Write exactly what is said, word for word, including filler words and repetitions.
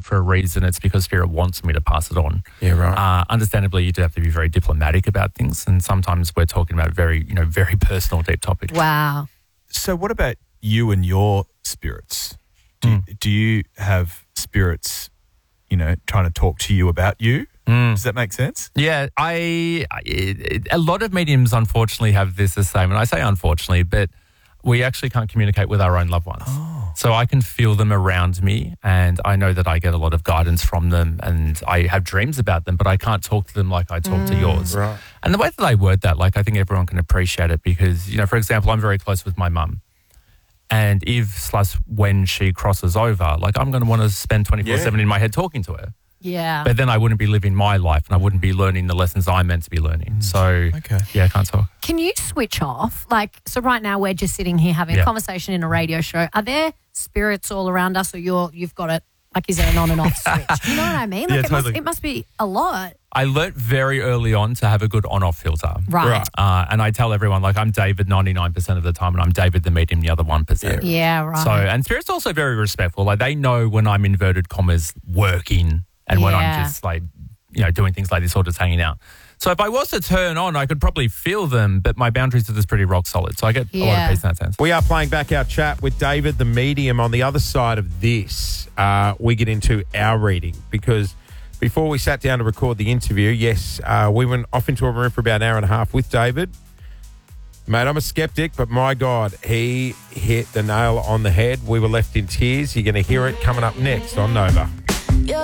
for a reason. It's because Spirit wants me to pass it on. Yeah, right. Uh, understandably, you do have to be very diplomatic about things, and sometimes we're talking about very, you know, very personal, deep topics. Wow. So what about you and your spirits? Do, Mm. you, do you have spirits, you know, trying to talk to you about you? Mm. Does that make sense? Yeah, I, I it, a lot of mediums unfortunately have this the same, and I say unfortunately, but we actually can't communicate with our own loved ones. Oh. So I can feel them around me, and I know that I get a lot of guidance from them, and I have dreams about them, but I can't talk to them like I talk to yours. Right. And the way that I word that, like I think everyone can appreciate it because, you know, for example, I'm very close with my mum. And if slash when she crosses over, like I'm going to want to spend twenty-four seven Yeah. in my head talking to her. Yeah. But then I wouldn't be living my life and I wouldn't be learning the lessons I'm meant to be learning. So, Okay. yeah, I can't talk. Can you switch off? Like, so right now we're just sitting here having Yeah. a conversation in a radio show. Are there spirits all around us, or you're you've got it? Like, is there an on and off switch? Do you know what I mean? Like, Yeah, it, totally. must, it must be a lot. I learnt very early on to have a good on-off filter. Right. Right. Uh, and I tell everyone, like, I'm David ninety-nine percent of the time and I'm David the medium the other one percent. Yeah, right. So, and Spirit's also very respectful. Like, they know when I'm inverted commas working and when Yeah. I'm just like, you know, doing things like this or just hanging out. So if I was to turn on, I could probably feel them, but my boundaries are just pretty rock solid. So I get a lot Yeah. of peace in that sense. We are playing back our chat with David, the medium. On the other side of this, uh, we get into our reading because before we sat down to record the interview, yes, uh, we went off into a room for about an hour and a half with David. Mate, I'm a skeptic, but my God, he hit the nail on the head. We were left in tears. You're going to hear it coming up next on Nova.